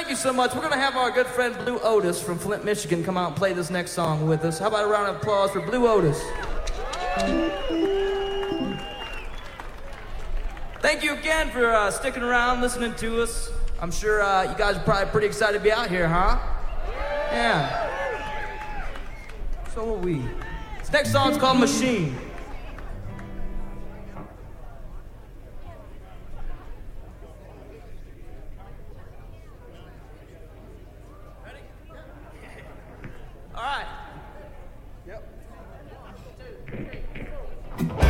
thank you so much. We're going to have our good friend Blue Otis from Flint, Michigan come out and play this next song with us. How about a round of applause for Blue Otis? Thank you again for sticking around, listening to us. I'm sure you guys are probably pretty excited to be out here, huh? Yeah. So are we. This next song's called Machine.